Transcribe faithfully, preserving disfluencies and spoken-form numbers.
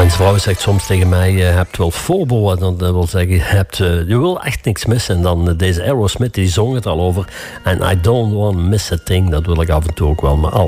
Mijn vrouw zegt soms tegen mij, je hebt wel FOBO. En dat wil zeggen, je, hebt, uh, je wil echt niks missen. En dan uh, deze Aerosmith, die zong het al over. And I don't want to miss a thing. Dat wil ik af en toe ook wel. Maar al